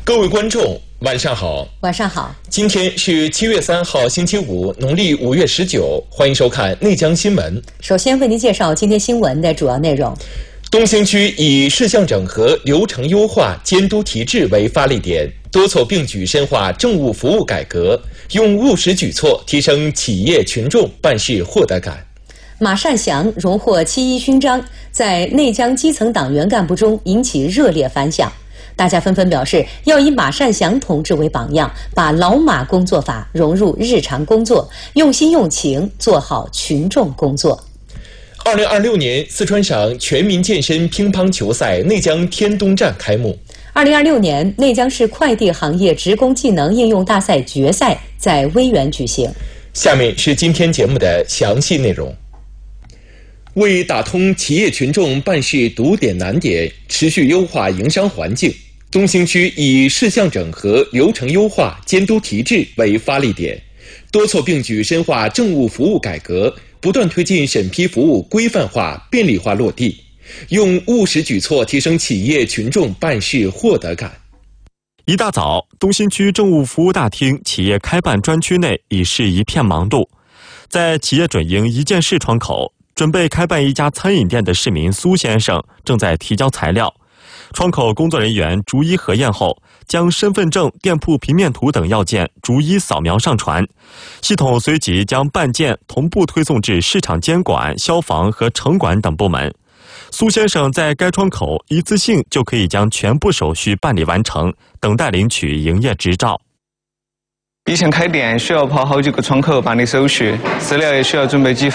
各位观众，晚上好。 晚上好。 今天是7月3号，星期五，农历5月19。欢迎收看内江新闻。 首先为您介绍今天新闻的主要内容。 东兴区以事项整合、流程优化、监督提质为发力点，多措并举深化政务服务改革，用务实举措提升企业群众办事获得感。 马善祥荣获7·1勋章，在内江基层党员干部中引起热烈反响。大家纷纷表示要以马善祥同志为榜样，把老马工作法融入日常工作，用心用情做好群众工作。 2026年四川省全民健身乒乓球赛内江天东站开幕。 2026年内江市快递行业职工技能应用大赛决赛在威远举行。 下面是今天节目的详细内容。为打通企业群众办事堵点难点，持续优化营商环境，东兴区以事项整合、流程优化、监督提质为发力点，多措并举深化政务服务改革，不断推进审批服务规范化、便利化落地，用务实举措提升企业群众办事获得感。 一大早，东兴区政务服务大厅企业开办专区内已是一片忙碌。在企业准营一件事窗口，准备开办一家餐饮店的市民苏先生正在提交材料。窗口工作人员逐一核验后，将身份证、店铺平面图等要件逐一扫描上传，系统随即将办件同步推送至市场监管、消防和城管等部门。苏先生在该窗口一次性就可以将全部手续办理完成，等待领取营业执照。 以前开店需要跑好几个窗口办理手续，资料也需要准备几